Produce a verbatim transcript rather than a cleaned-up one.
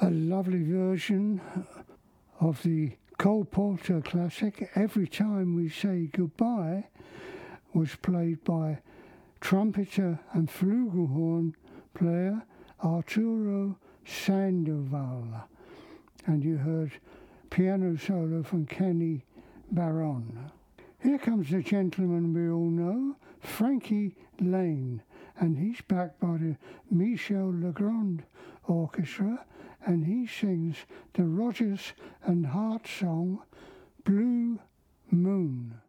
a lovely version of the Cole Porter classic Every Time We Say Goodbye was played by trumpeter and flugelhorn player Arturo Sandoval, and you heard piano solo from Kenny Barron. Here comes the gentleman we all know, Frankie Laine, and he's backed by the Michel Legrand Orchestra, and he sings the Rodgers and Hart song Blue Moon.